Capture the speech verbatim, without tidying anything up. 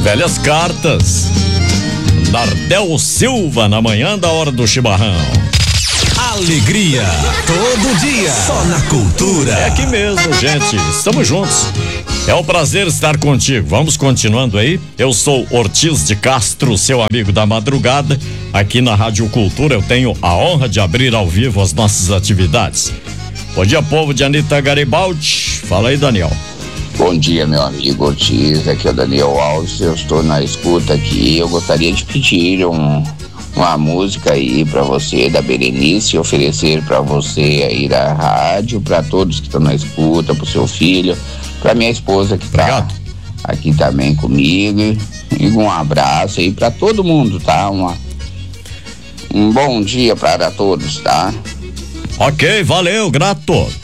Velhas cartas. Nardel Silva, na manhã da hora do chimarrão. Alegria, todo dia, só na Cultura. É aqui mesmo, gente, estamos juntos. É um prazer estar contigo. Vamos continuando aí. Eu sou Ortiz de Castro, seu amigo da madrugada. Aqui na Rádio Cultura eu tenho a honra de abrir ao vivo as nossas atividades. Bom dia, povo de Anitta Garibaldi. Fala aí, Daniel. Bom dia, meu amigo Ortiz. Aqui é o Daniel Alves. Eu estou na escuta aqui. Eu gostaria de pedir um, uma música aí para você, da Berenice, oferecer para você aí da rádio, para todos que estão na escuta, para o seu filho, para minha esposa que está aqui também comigo. E um abraço aí para todo mundo, tá? Uma, um bom dia para todos, tá? Ok, valeu, grato.